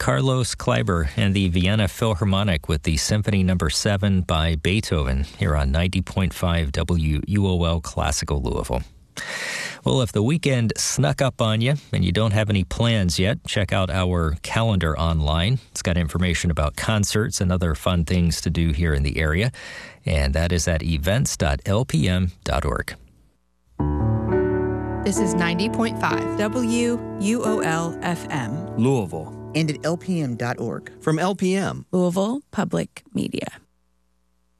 Carlos Kleiber and the Vienna Philharmonic with the Symphony No. 7 by Beethoven here on 90.5 WUOL Classical Louisville. Well, if the weekend snuck up on you and you don't have any plans yet, check out our calendar online. It's got information about concerts and other fun things to do here in the area, and that is at events.lpm.org. This is 90.5 WUOL FM. Louisville. And at lpm.org. From LPM. Louisville Public Media.